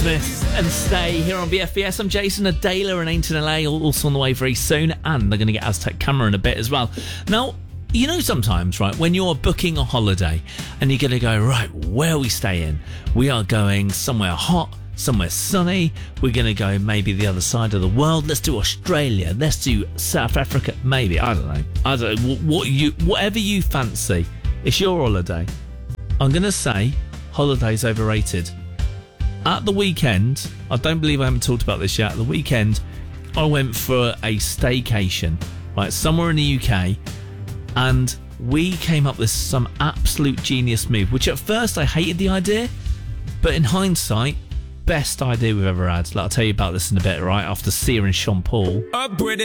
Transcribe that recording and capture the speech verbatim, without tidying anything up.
Smith and Stay here on B F B S. I'm Jason Adela and Ainton L A, also on the way very soon, and they're going to get Aztec Camera in a bit as well. Now, you know sometimes, right, when you're booking a holiday and you're going to go, right, where are we staying? We are going somewhere hot, somewhere sunny. We're going to go maybe the other side of the world. Let's do Australia. Let's do South Africa. Maybe, I don't know. I don't know. What you, whatever you fancy. It's your holiday. I'm going to say holiday's overrated. At the weekend, I don't believe I haven't talked about this yet. At the weekend, I went for a staycation, right, somewhere in the U K, and we came up with some absolute genius move, which at first I hated the idea, but in hindsight, best idea we've ever had. Like, I'll tell you about this in a bit, right, after Sia and Sean Paul. A British